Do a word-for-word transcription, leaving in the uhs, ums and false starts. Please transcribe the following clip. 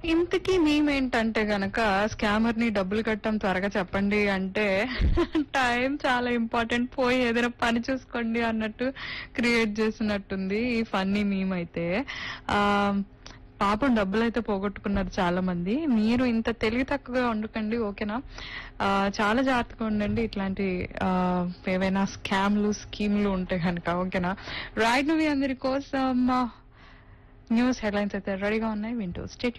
ఇంతకీ మేమేంటంటే గనక స్కామర్ ని డబ్బులు కట్టం త్వరగా చెప్పండి అంటే టైం చాలా ఇంపార్టెంట్, పోయి ఏదైనా పని చూసుకోండి అన్నట్టు క్రియేట్ చేసినట్టుంది ఈ ఫన్నీ మీమ్ అయితే. ఆ పాపం డబ్బులు అయితే పోగొట్టుకున్నారు చాలా మంది. మీరు ఇంత తెలివి తక్కువగా ఉండకండి, ఓకేనా? ఆ చాలా జాగ్రత్తగా ఉండండి ఇట్లాంటి ఆ ఏవైనా స్కామ్లు స్కీమ్లు ఉంటే కనుక, ఓకేనా? రైట్, నువ్వు అందరి కోసం న్యూస్ హెడ్లైన్స్ అయితే రెడీగా ఉన్నాయి, వింటూ స్టే